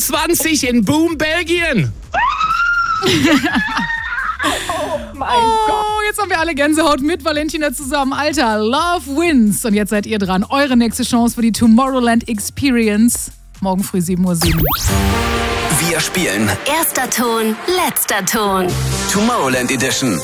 20 in Boom, Belgien. Oh, jetzt haben wir alle Gänsehaut mit Valentina zusammen. Alter, Love wins. Und jetzt seid ihr dran. Eure nächste Chance für die Tomorrowland Experience. Morgen früh 7:07 Uhr. Wir spielen Erster Ton, letzter Ton. Tomorrowland Edition.